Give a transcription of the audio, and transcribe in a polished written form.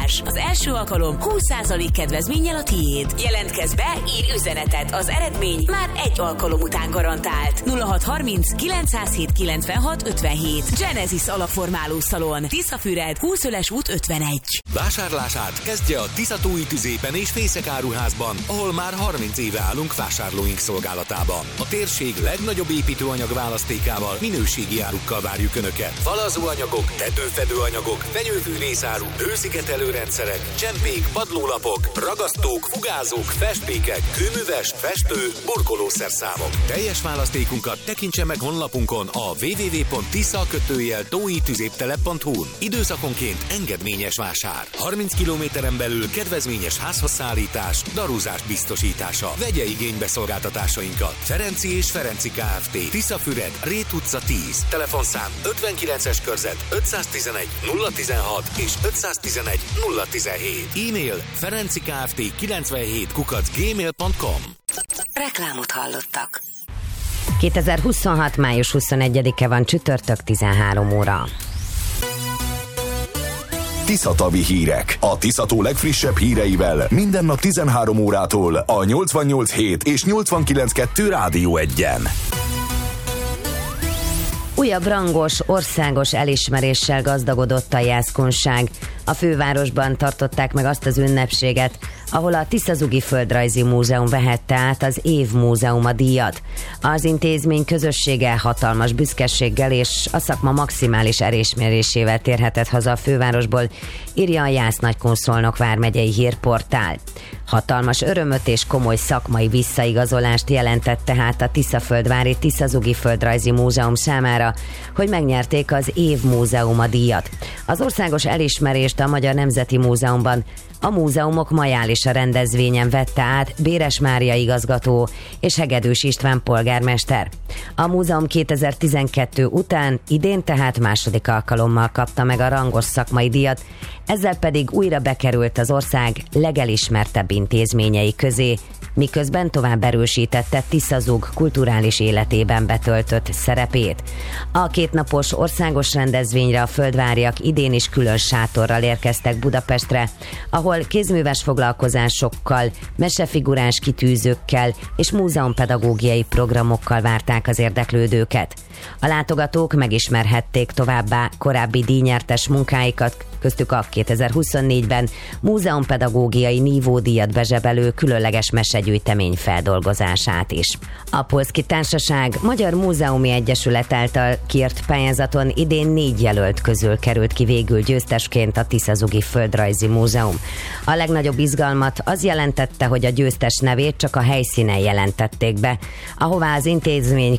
nyertes. Az első alkalom 20% kedvezménnyel a tiéd. Jelentkezz be, írj üzenetet, az eredmény már egy alkalom után garantált. 0630 907 96 57. Genesis alapformáló szalon. Tiszafüred, Húszöles út 51. Vásárlását kezdje a Tiszatói Tüzépen és Fészekáruházban, ahol már 30 éve állunk vásárlóink szolgálatában. A térség legnagyobb építőanyag választékával, minőségi árukkal várjuk Önöket. Falazóanyagok, tetőfedőanyagok, fenyőfűrészáru, hőszigetelőrendszerek, csempék, padlólapok, ragasztók, fugázók, festmékek, kőműves, festő, burkolószerszámok. Teljes választékunkat tekintse meg honlapunkon a www.tisza-tóitüzéptelep.hu-n. Időszakonként engedményes vásár. 30 kilométeren belül kedvezményes házhozszállítás, darúzás biztosítása. Vegye igénybe szolgáltatásainkat. Ferenci és Ferenci Kft. Tiszafüred, Rét utca 10. Telefonszám 59-es körzet 511 016 és 511 017. E-mail ferencikft97@gmail.com. Reklámot hallottak. 2026. május 21-e van, csütörtök, 13 óra. Tiszatavi hírek. A Tiszató legfrissebb híreivel minden nap 13 órától a 88.7 és 89.2 Rádió 1-en. Újabb rangos, országos elismeréssel gazdagodott a jászkunság. A fővárosban tartották meg azt az ünnepséget, ahol a Tiszazugi Földrajzi Múzeum vehette át az Év Múzeuma díjat. Az intézmény közössége hatalmas büszkeséggel és a szakma maximális elismerésével térhetett haza a fővárosból, írja a Jász-Nagykun-Szolnok vármegyei hírportál. Hatalmas örömöt és komoly szakmai visszaigazolást jelentett tehát a Tiszaföldvári Tiszazugi Földrajzi Múzeum számára, hogy megnyerték az Év Múzeuma díjat. Az országos elismerést a Magyar Nemzeti Múzeumban a múzeumok majálisa rendezvényen vette át Béres Mária igazgató és Hegedűs István polgármester. A múzeum 2012 után idén tehát második alkalommal kapta meg a rangos szakmai díjat, ezzel pedig újra bekerült az ország legelismertebb intézményei közé, miközben tovább erősítette Tiszazug kulturális életében betöltött szerepét. A kétnapos országos rendezvényre a földváriak idén is külön sátorral érkeztek Budapestre, ahol kézműves foglalkozásokkal, mesefiguráns kitűzőkkel és múzeumpedagógiai programokkal várták az érdeklődőket. A látogatók megismerhették továbbá korábbi díjnyertes munkáikat, köztük a 2024-ben múzeumpedagógiai nívódíjat bezsebelő különleges mesegyűjtemény feldolgozását is. A Polszki Társaság Magyar Múzeumi Egyesület által kiírt pályázaton idén 4 jelölt közül került ki végül győztesként a Tiszazugi Földrajzi Múzeum. A legnagyobb izgalmat az jelentette, hogy a győztes nevét csak a helyszínen jelentették be, ahová az intézmény